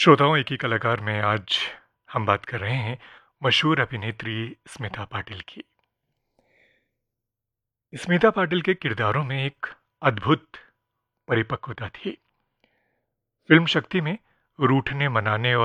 श्रोताओं, एक ही कलाकार में आज हम बात कर रहे हैं मशहूर अभिनेत्री स्मिता पाटिल की। स्मिता पाटिल के किरदारों में एक अद्भुत परिपक्वता थी। फिल्म शक्ति में रूठने, मनाने